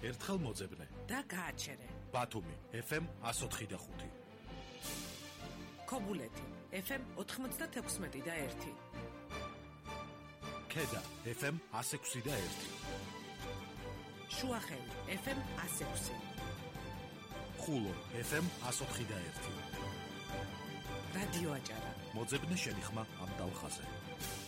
ერთხელ მოძებნე და გააჩერე. ბათუმი FM 104.5, ქობულეთი FM 96.1, ქედა FM 106.1, შუახევი FM 106, ხულო FM 104.1. რადიო აჭარა. მოძებნე შენი ხმა ამ ტალხაზე.